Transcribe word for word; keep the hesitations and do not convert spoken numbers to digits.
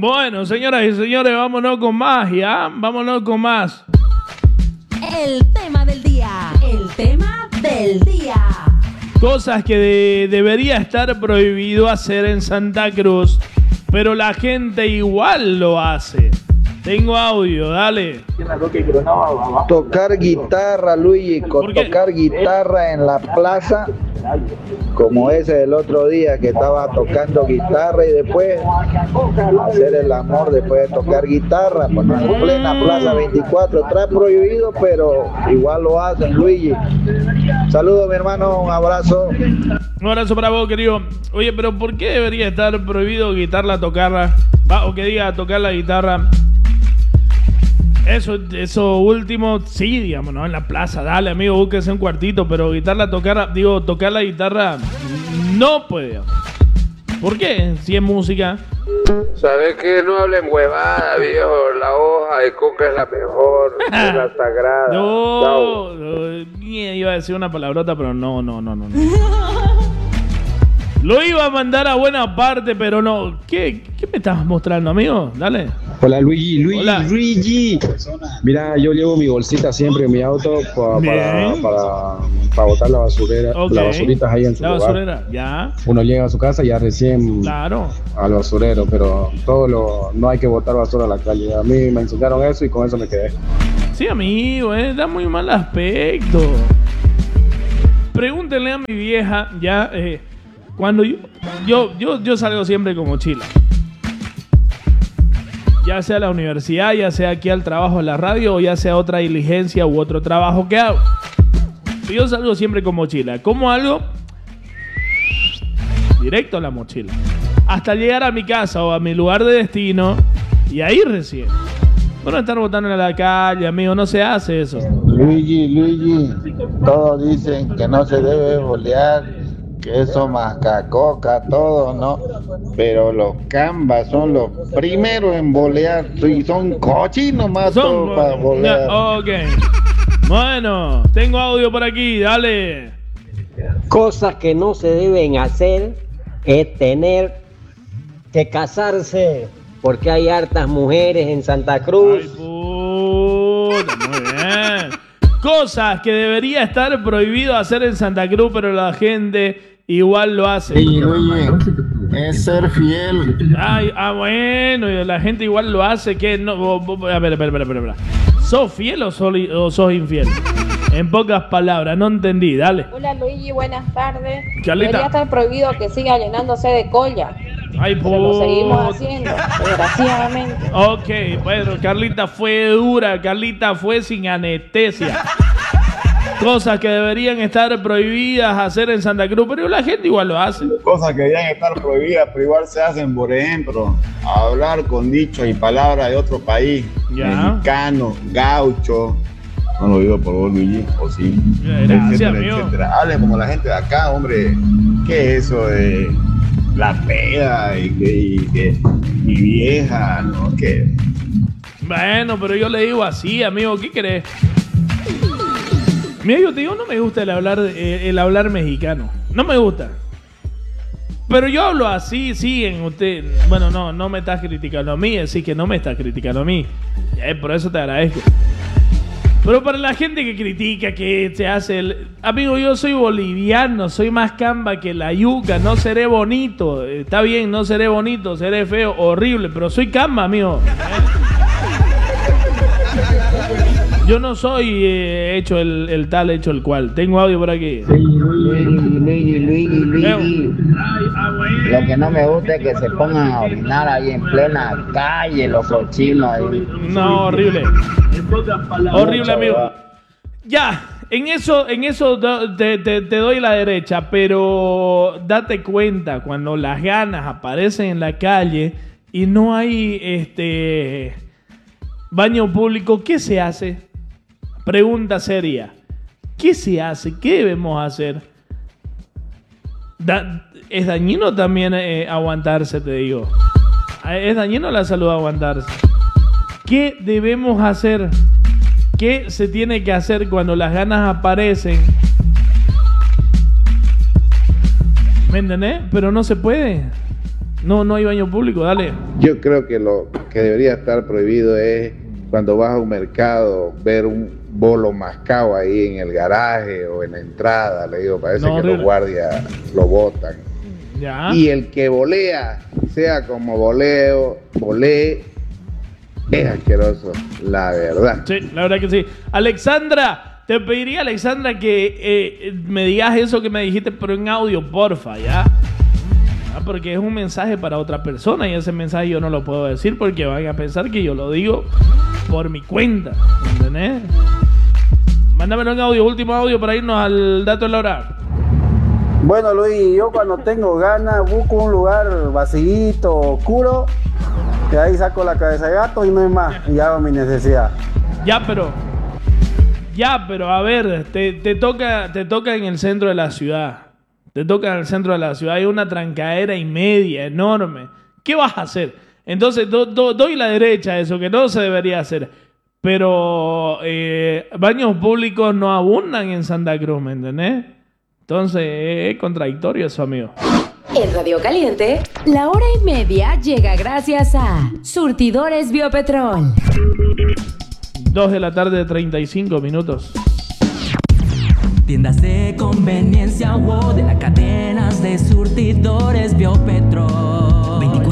Bueno, señoras y señores, vámonos con más, ¿ya? Vámonos con más. El tema del día. El tema del día. Cosas que de- debería estar prohibido hacer en Santa Cruz, pero la gente igual lo hace. Tengo audio, dale. Tocar guitarra, Luigi, ¿Por qué? tocar guitarra en la plaza, como ese del otro día que estaba tocando guitarra y después hacer el amor después de tocar guitarra, pues en plena plaza veinticuatro, está prohibido, pero igual lo hacen, Luigi. Saludos, mi hermano, un abrazo. Un abrazo para vos, querido. Oye, pero ¿por qué debería estar prohibido guitarra, tocarla? Va, o que diga tocar la guitarra. Eso, eso último, sí, digamos, ¿no? En la plaza, dale, amigo, búsquese un cuartito, pero guitarra, tocar, digo, tocar la guitarra, no puede. ¿Por qué? Si es música. ¿Sabes qué? No hablen huevada, viejo. La hoja de coca es la mejor, es la sagrada. No, Chao. no, iba a decir una palabrota, pero no, no, no, no. no. Lo iba a mandar a buena parte, pero no. ¿Qué, qué me estabas mostrando, amigo? Dale. Hola Luigi, Luigi, Hola. Luigi. Mira, yo llevo mi bolsita siempre en mi auto pa- para, Bien. para, para botar la basurera, Ok. las basuritas ahí en su La lugar. basurera, ya, Uno llega a su casa y ya recién claro. al basurero, pero todo lo, no hay que botar basura a la calle. A mí me enseñaron eso y con eso me quedé. Sí, amigo, eh, da muy mal aspecto. Pregúntenle a mi vieja, ya, eh, cuando yo, yo, yo, yo salgo siempre con mochila. Ya sea a la universidad, ya sea aquí al trabajo en la radio, o ya sea otra diligencia u otro trabajo que hago. Yo salgo siempre con mochila. Como algo, directo a la mochila. Hasta llegar a mi casa o a mi lugar de destino, y ahí recién. Bueno, estar botando en la calle, amigo, no se hace eso. Luigi, Luigi, todos dicen que no se debe bolear, que eso mascacoca, todo, ¿no? Pero los cambas son los primeros en bolear, y son cochinos más todos para bolear. Ok. Bueno, tengo audio por aquí, dale. Cosas que no se deben hacer es tener que casarse, porque hay hartas mujeres en Santa Cruz. Ay, puta, muy bien. Cosas que debería estar prohibido hacer en Santa Cruz, pero la gente igual lo hace. Sí, Luigi, es ser fiel. Ay, ah, bueno, y la gente igual lo hace. Que no, bo- bo- a ver, espera, espera, espera, espera. ¿Sos fiel o, soli- o sos infiel? En pocas palabras, no entendí, dale. Hola Luigi, buenas tardes. Carlita. Debería estar prohibido que siga llenándose de colla. Ay, Pero lo seguimos puta. haciendo, desgraciadamente. Ok, bueno, Carlita fue dura, Carlita fue sin anestesia. Cosas que deberían estar prohibidas hacer en Santa Cruz, pero la gente igual lo hace. Cosas que deberían estar prohibidas, pero igual se hacen, por ejemplo, hablar con dichos y palabras de otro país, Ya. mexicano, gaucho. No lo digo por vos, Luigi, o sí, Gracias, etcétera, amigo. etcétera. Hablen como la gente de acá, hombre. ¿Qué es eso de la peda y que y, que- y vieja, no? ¿Qué? Bueno, pero yo le digo así, amigo, ¿qué querés? Mira, yo te digo, no me gusta el hablar, eh, el hablar mexicano. No me gusta. Pero yo hablo así, sí, en usted. Bueno, no, no me estás criticando a mí, así que no me estás criticando a mí. Eh, por eso te agradezco. Pero para la gente que critica, que se hace el... Amigo, yo soy boliviano, soy más camba que la yuca, no seré bonito. Está bien, no seré bonito, seré feo, horrible, pero soy camba, amigo. Yo no soy eh, hecho el, el tal, hecho el cual. Tengo audio por aquí. Luigi, Luigi, Luigi, Luigi. Eh, Lo que no me gusta es que se pongan a orinar ahí en plena calle, los cochinos ahí. No, horrible. Horrible, amigo. Ya, en eso, en eso do- te, te- te doy la derecha, pero date cuenta cuando las ganas aparecen en la calle y no hay este baño público, ¿qué se hace? Pregunta seria. ¿Qué se hace? ¿Qué debemos hacer? Da- es dañino también eh, aguantarse, te digo. Es dañino la salud aguantarse. ¿Qué debemos hacer? ¿Qué se tiene que hacer cuando las ganas aparecen? ¿Me entendés? Pero no se puede. No, no hay baño público, dale. Yo creo que lo que debería estar prohibido es cuando vas a un mercado ver un bolo mascado ahí en el garaje o en la entrada. Le digo, parece No, que horrible. los guardias lo botan. Ya. Y el que volea, sea como voleo, volee, es asqueroso, la verdad. Sí, la verdad que sí. Alexandra, te pediría, Alexandra, que eh, me digas eso que me dijiste, pero en audio, porfa, ¿ya? Ah, porque es un mensaje para otra persona y ese mensaje yo no lo puedo decir porque van a pensar que yo lo digo por mi cuenta, ¿entendés? Mándamelo en audio, último audio para irnos al dato de la hora. Bueno, Luis, yo cuando tengo ganas busco un lugar vacío, oscuro, y ahí saco la cabeza de gato y no es más, y hago mi necesidad. Ya, pero... Ya, pero a ver, te, te, toca, te toca en el centro de la ciudad. Te toca en el centro de la ciudad. Hay una trancadera y media enorme. ¿Qué vas a hacer? Entonces, do, do, doy la derecha a eso, que no se debería hacer. Pero eh, baños públicos no abundan en Santa Cruz, ¿me entendés? Entonces, es contradictorio eso, amigo. En Radio Caliente, la hora y media llega gracias a Surtidores Biopetrol. dos de la tarde, treinta y cinco minutos. Tiendas de conveniencia o de las cadenas de surtidores Biopetrol.